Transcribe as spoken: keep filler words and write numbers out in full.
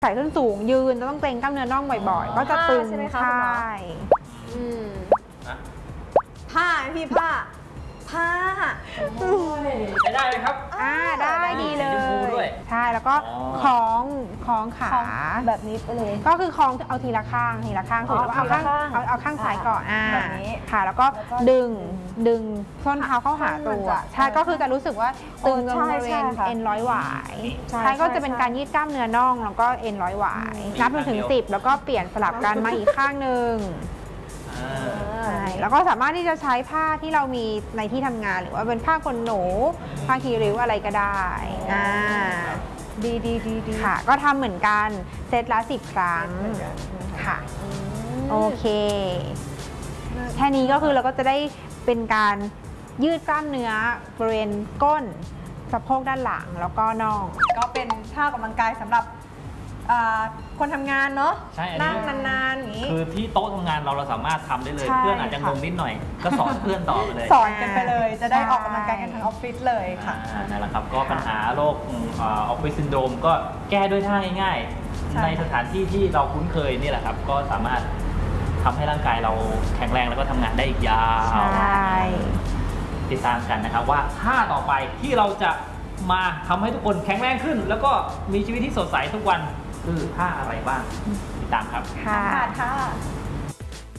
ใส่ส้นสูงยืนต้องเกร็งกล้ามเนื้อน่องบ่อยๆก็จะตึงใช่ไหมคะใช่อืมนะผ้าพี่ผ้าผ้าใช้ได้ไหมครับอ่าได้ดีเลสีชมพูด้วยยใช่แล้วก็อ๋อคล้องคล้องขาแบบนี้ไปเลยก็คือคล้องเอาทีละข้างทีละข้างอ๋ถืออว่าเอาข้างทีละข้างเอาเอาข้างซ้ายก่อนอ่าแบบนี้ค่ะแล้วก็แล้วก็ดึงดึงส้นเท้าเข้าหามัตันวจะใช่ก็คือจะรู้สึกว่าตึงตรงใช่บริเวใช่ณค่ะเอ็นร้อยหวายใช่ใช่ก็ใช่จะเป็นใช่การยืดกล้ามเนื้อน่องแล้วก็เอ็นร้อยหวายนับจนถึงสิบแล้วก็เปลี่ยนสลับกันมาอีกข้างหนึ่งอ่าใช่แล้วก็สามารถที่จะใช้ผ้าที่เรามีในที่ทำงานหรือว่าเป็นผ้าขนหนูผ้าคีริ้วอะไรก็ได้อ่าดีดีดีดีค่ะก็ทำเหมือนกันเซตละสิบครั้งค่ะโอเค แค่นี้ก็คือเราก็จะได้เป็นการยืดกล้ามเนื้อบริเวณก้นสะโพกด้านหลังแล้วก็น่องก็เป็นท่าออกกำลังกายสำหรับอ่าคนทำงานเนาะใช่อันนี้นั่งนานๆอย่างนี้คือที่โต๊ะทำงานเราเราสามารถทำได้เลยใช่เพื่อนอาจจะงค่ะงนิดหน่อย ก็สอนเพื่อนต่อไปเลยสอนกันไปเลย จะได้ใช่ออกกำลังกายกันทั้งออฟฟิศเลยค่ะอ่านั่นแหละครับก็ปัญหาโรคออฟฟิศซินโดรมก็แก้ด้วยท่าง่ายใช่ๆ ในสถานที่ที่เราคุ้นเคยนี่แหละครับ ก็สามารถทำให้ร่างกายเราแข็งแรงแล้วก็ทำงานได้อีกยาวใช่ติดตามกันนะครับว่าท่าต่อไปที่เราจะมาทำให้ทุกคนแข็งแรงขึ้น แล้วก็มีชีวิตที่สดใสทุกวันคือท่าอะไรบ้างติดตามครับค่ะค่ะ